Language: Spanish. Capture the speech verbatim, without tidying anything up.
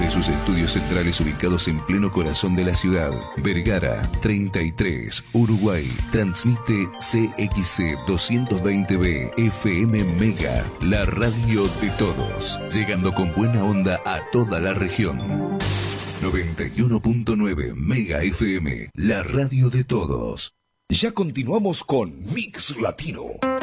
Desde sus estudios centrales ubicados en pleno corazón de la ciudad, Vergara treinta y tres, Uruguay, transmite C X C doscientos veinte B F M Mega, la radio de todos, llegando con buena onda a toda la región. noventa y uno punto nueve Mega F M, la radio de todos. Ya continuamos con Mix Latino.